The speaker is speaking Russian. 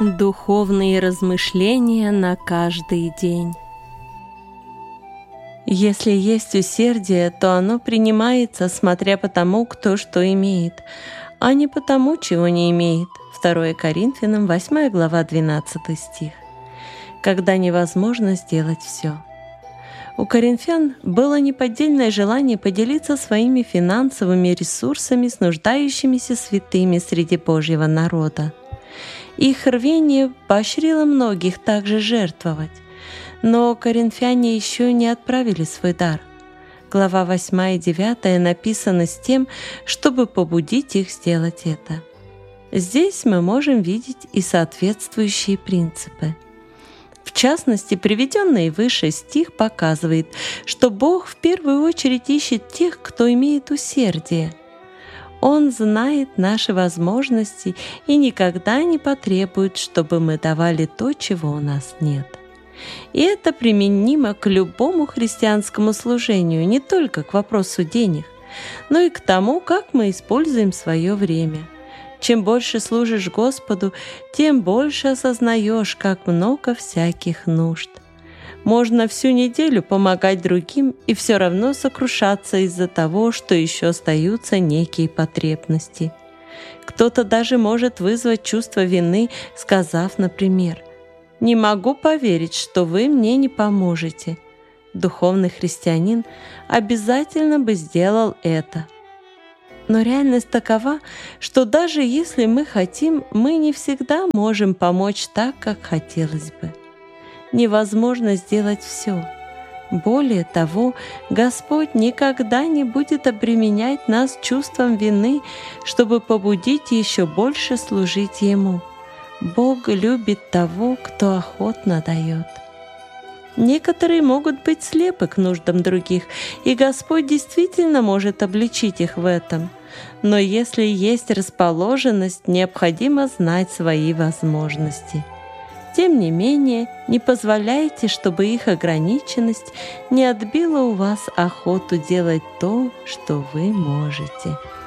Духовные размышления на каждый день. Если есть усердие, то оно принимается, смотря по тому, кто что имеет, а не по тому, чего не имеет. 2 Коринфянам, 8 глава, 12 стих. Когда невозможно сделать все. У коринфян было неподдельное желание поделиться своими финансовыми ресурсами с нуждающимися святыми среди Божьего народа. Их рвение поощрило многих также жертвовать. Но коринфяне еще не отправили свой дар. Глава 8 и 9 написаны с тем, чтобы побудить их сделать это. Здесь мы можем видеть и соответствующие принципы. В частности, приведенный выше стих показывает, что Бог в первую очередь ищет тех, кто имеет усердие. Он знает наши возможности и никогда не потребует, чтобы мы давали то, чего у нас нет. И это применимо к любому христианскому служению, не только к вопросу денег, но и к тому, как мы используем свое время. Чем больше служишь Господу, тем больше осознаешь, как много всяких нужд. Можно всю неделю помогать другим и все равно сокрушаться из-за того, что еще остаются некие потребности. Кто-то даже может вызвать чувство вины, сказав, например, «Не могу поверить, что вы мне не поможете». Духовный христианин обязательно бы сделал это. Но реальность такова, что даже если мы хотим, мы не всегда можем помочь так, как хотелось бы. Невозможно сделать все. Более того, Господь никогда не будет обременять нас чувством вины, чтобы побудить еще больше служить Ему. Бог любит того, кто охотно дает. Некоторые могут быть слепы к нуждам других, и Господь действительно может обличить их в этом. Но если есть расположенность, необходимо знать свои возможности. Тем не менее, не позволяйте, чтобы их ограниченность не отбила у вас охоту делать то, что вы можете.